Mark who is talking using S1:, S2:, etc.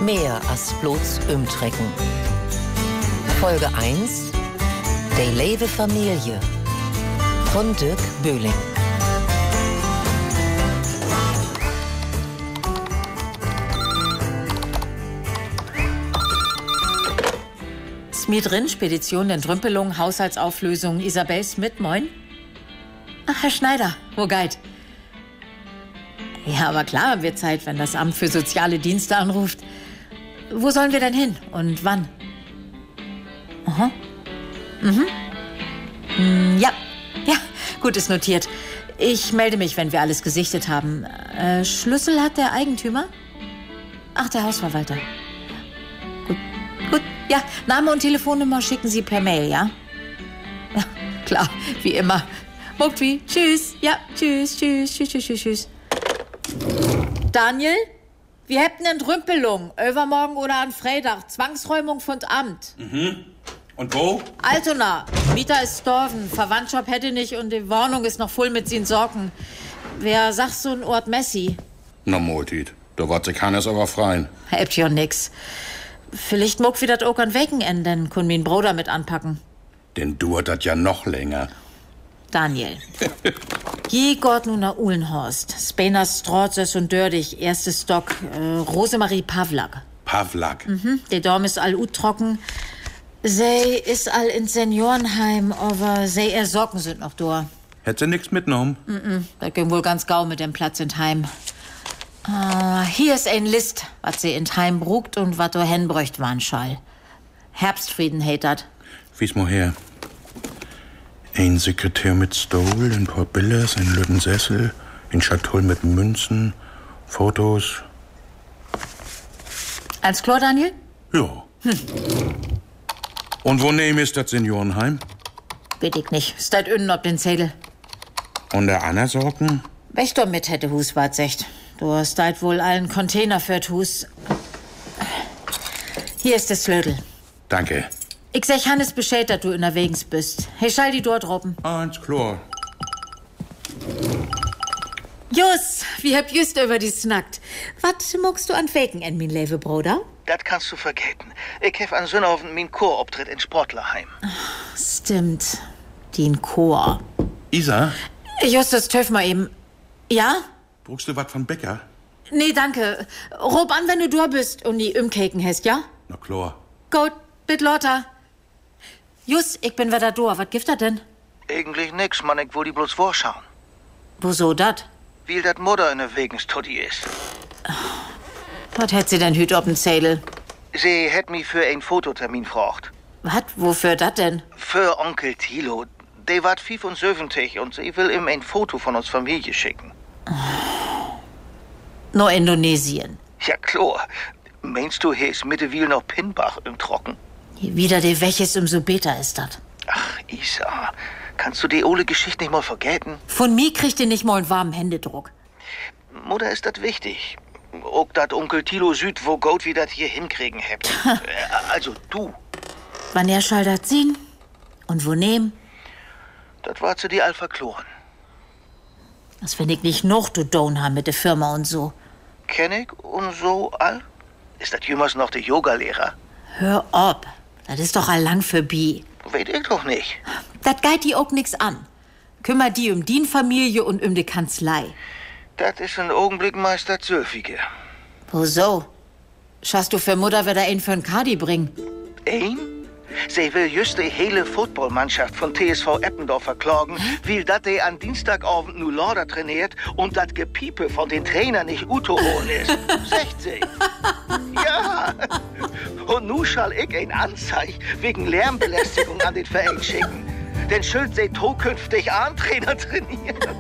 S1: Mehr als bloß Umtrecken. Folge 1: Die Lewe Familie von Dirk Böhling.
S2: Smith drin, Spedition, Entrümpelung, Haushaltsauflösung, Isabel Smith, moin. Ach, Herr Schneider, wo geht? Ja, aber klar haben wir Zeit, wenn das Amt für soziale Dienste anruft. Wo sollen wir denn hin und wann? Aha. Ja, gut, ist notiert. Ich melde mich, wenn wir alles gesichtet haben. Schlüssel hat der Eigentümer? Ach, der Hausverwalter. Gut, ja, Name und Telefonnummer schicken Sie per Mail, ja? Ja, klar, wie immer. Mugtwi, tschüss. Ja, tschüss. Daniel, wir hätten Entrümpelung. Übermorgen oder an Freitag. Zwangsräumung von Amt.
S3: Und wo?
S2: Altona. Mieter ist gestorben. Verwandtschaft hätte nicht und die Wohnung ist noch voll mit seinen Sorgen. Wer sagt so ein Ort Messi?
S3: Na, Multit. Da wart sich Hannes aber freien.
S2: Hebt ja nix. Vielleicht mag wir das auch an Wochenende, dann können wir den Bruder mit anpacken.
S3: Denn dauert das ja noch länger.
S2: Daniel. Geh Gott nun nach Uhlenhorst. Spener Strotzes und Dördig, erstes Stock. Rosemarie Pavlak.
S3: Pavlak?
S2: Der Dorm ist all trocken. Sie ist all ins Seniorenheim, aber sie ihr Socken sind noch da.
S3: Hätt sie nix mitgenommen?
S2: Das ging wohl ganz gau mit dem Platz in Heim. Hier ist ein List, was sie in Heim brugt und was du hinbräucht waren schall. Herbstfrieden hätt dat.
S3: Wie's mal her. Ein Sekretär mit Stuhl, ein paar Billers, ein lütten Sessel, ein Schatull mit Münzen, Fotos.
S2: Alles klar, Daniel?
S3: Ja. Und wo nehm ist das Seniorenheim?
S2: Weet ich nicht. Steht innen ob den Zettel.
S3: Und der Anna Sorgen?
S2: Wächter mit hätte Hus wat secht. Du hast halt wohl allen Container für Hus. Hier ist der Slödel.
S3: Danke.
S2: Ich sag Hannes Bescheid, dass du unterwegs bist. Hey, schall die dort droppen.
S3: Eins klar.
S2: Jus, wir hab just über die snackt. Was muckst du an Faken in mein Leben, Bruder?
S4: Das kannst du vergessen. Ich hef an Sonnabend mein Chorauftritt in Sportlerheim.
S2: Stimmt. Den Chor.
S3: Isa,
S2: Justus, töff mal eben. Ja?
S3: brauchst du was von Bäcker?
S2: Nee, danke. Rob an, wenn du da bist und die Umkeken hast, ja?
S3: Na klar.
S2: Gut, bitte lauter. Just, ich bin wieder da. Was gibt das denn?
S4: Eigentlich nix, Mann. Ich will die bloß vorschauen.
S2: Wieso dat?
S4: Weil dat Mutter in der Wegenstudie ist.
S2: Was hätt sie denn hüt ob'n Zettel?
S4: Sie hätt mich für ein Fototermin gefragt.
S2: Was? Wofür dat denn?
S4: Für Onkel Thilo. Der wart 75 und sie will ihm ein Foto von uns Familie schicken.
S2: Nur Indonesien.
S4: Ja, klar. Meinst du, hier ist mittlerweile noch Pinbach im Trocken?
S2: Wieder die welches umso beter ist dat.
S4: Ach, Isa, kannst du die ole Geschichte nicht mal vergessen?
S2: Von mir kriegt ihr nicht mal einen warmen Händedruck.
S4: Mutter ist das wichtig. Auch dat Onkel Thilo Süd, wo Gott wie dat hier hinkriegen hebt. Also du.
S2: Wann er schall dat sehen? Und wo nehmen?
S4: Das war zu dir all verkloren.
S2: Das find ich nicht noch, du Donham mit der Firma und so.
S4: Kenn ich und so all? Ist das jemals noch der Yogalehrer?
S2: Hör ob. Das ist doch allang vorbei.
S4: Weet ich doch nicht.
S2: Das geht die auch nix an. Kümmer die um die Familie und um die Kanzlei.
S4: Das ist ein Augenblick Meister Zülfige.
S2: Wieso? Schaffst du für Mutter wieder einen für ein Kadi bringen?
S4: Ein? Sie will just die hele Footballmannschaft von TSV Eppendorf verklagen, weil dat die an Dienstagabend nur Lauder trainiert und dat Gepiepe von den Trainern nicht utoholen ist. 60. Ja. Und nu schall ich ein Anzeig wegen Lärmbelästigung an den Verein schicken. Denn schuld sie zukünftig Armtrainer trainieren.